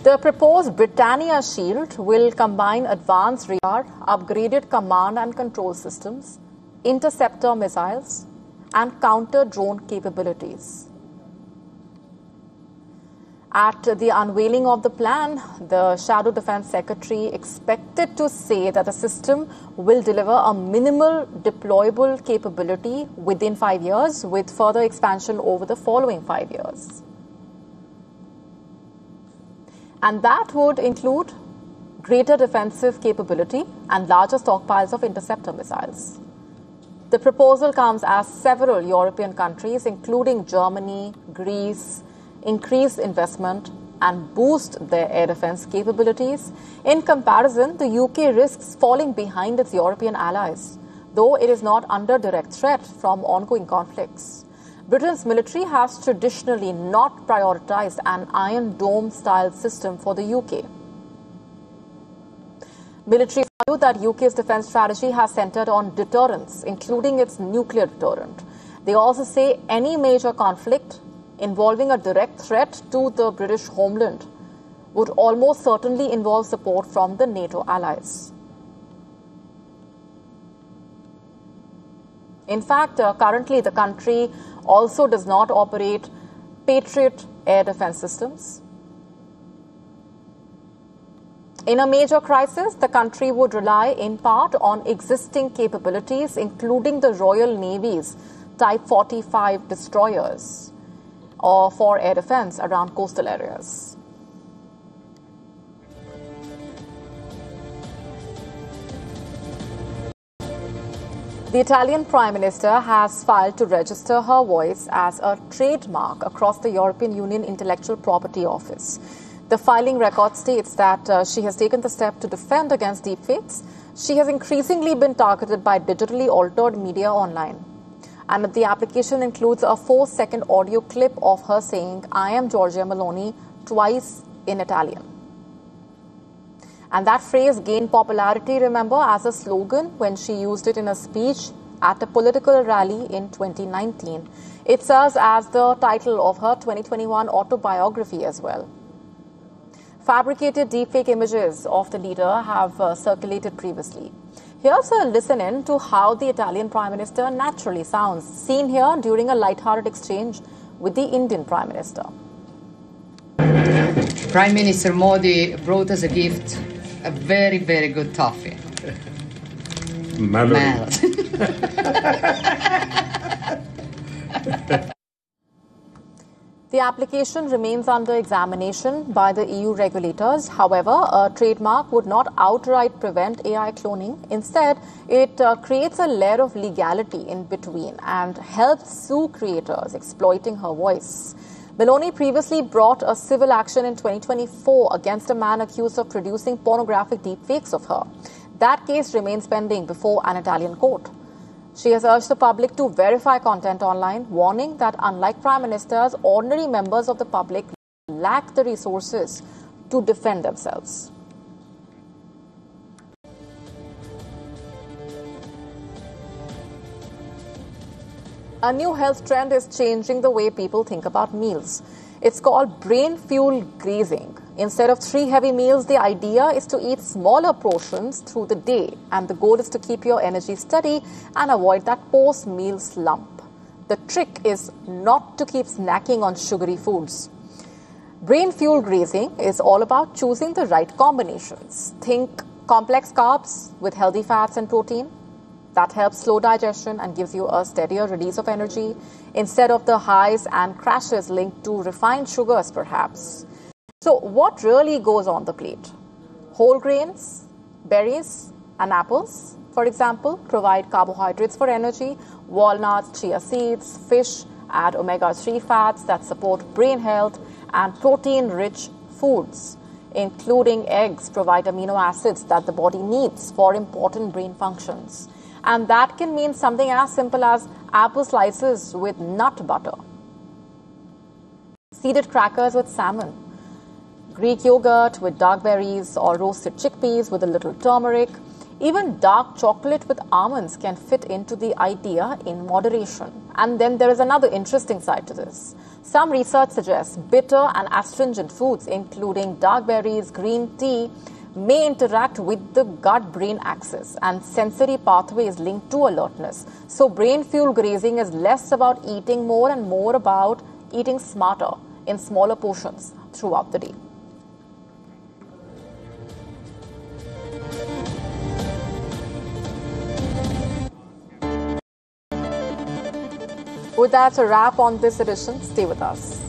The proposed Britannia Shield will combine advanced radar, upgraded command and control systems, interceptor missiles, and counter-drone capabilities. At the unveiling of the plan, the Shadow Defense Secretary expected to say that the system will deliver a minimal deployable capability within 5 years, with further expansion over the following 5 years. And that would include greater defensive capability and larger stockpiles of interceptor missiles. The proposal comes as several European countries, including Germany, Greece, increase investment and boost their air defense capabilities. In comparison, the UK risks falling behind its European allies, though it is not under direct threat from ongoing conflicts. Britain's military has traditionally not prioritized an Iron Dome-style system for the UK. Military argue that UK's defense strategy has centered on deterrence, including its nuclear deterrent. They also say any major conflict involving a direct threat to the British homeland would almost certainly involve support from the NATO allies. In fact, currently the country also does not operate Patriot air defense systems. In a major crisis, the country would rely in part on existing capabilities, including the Royal Navy's Type 45 destroyers, or for air defense around coastal areas. The Italian Prime Minister has filed to register her voice as a trademark across the European Union Intellectual Property Office. The filing record states that she has taken the step to defend against deepfakes. She has increasingly been targeted by digitally altered media online. And the application includes a 4-second audio clip of her saying, "I am Giorgia Meloni," twice in Italian. And that phrase gained popularity, remember, as a slogan when she used it in a speech at a political rally in 2019. It serves as the title of her 2021 autobiography as well. Fabricated deepfake images of the leader have circulated previously. Here's a listen in to how the Italian Prime Minister naturally sounds, seen here during a light-hearted exchange with the Indian Prime Minister. Prime Minister Modi brought us a gift, a very, very good toffee. Melon. The application remains under examination by the EU regulators. However, a trademark would not outright prevent AI cloning. Instead, it creates a layer of legality in between and helps sue creators exploiting her voice. Meloni previously brought a civil action in 2024 against a man accused of producing pornographic deepfakes of her. That case remains pending before an Italian court. She has urged the public to verify content online, warning that unlike prime ministers, ordinary members of the public lack the resources to defend themselves. A new health trend is changing the way people think about meals. It's called brain-fueled grazing. Instead of 3 heavy meals, the idea is to eat smaller portions through the day, and the goal is to keep your energy steady and avoid that post-meal slump. The trick is not to keep snacking on sugary foods. Brain-fueled grazing is all about choosing the right combinations. Think complex carbs with healthy fats and protein. That helps slow digestion and gives you a steadier release of energy instead of the highs and crashes linked to refined sugars, perhaps. So what really goes on the plate? Whole grains, berries, and apples, for example, provide carbohydrates for energy. Walnuts, chia seeds, fish add omega-3 fats that support brain health, and protein-rich foods, including eggs, provide amino acids that the body needs for important brain functions. And that can mean something as simple as apple slices with nut butter, seeded crackers with salmon, Greek yogurt with dark berries, or roasted chickpeas with a little turmeric. Even dark chocolate with almonds can fit into the idea in moderation. And then there is another interesting side to this. Some research suggests bitter and astringent foods, including dark berries, green tea, may interact with the gut-brain axis, and sensory pathways linked to alertness. So brain fuel grazing is less about eating more and more about eating smarter in smaller portions throughout the day. With that, a wrap on this edition. Stay with us.